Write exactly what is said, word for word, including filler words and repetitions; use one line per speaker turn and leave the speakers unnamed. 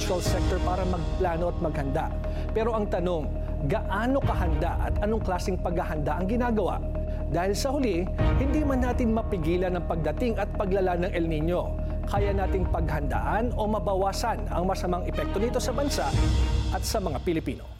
agricultural sector para magplano at maghanda. Pero ang tanong, gaano kahanda at anong klaseng paghahanda ang ginagawa? Dahil sa huli, hindi man natin mapigilan ang pagdating at paglala ng El Nino. Kaya nating paghandaan o mabawasan ang masamang epekto nito sa bansa at sa mga Pilipino.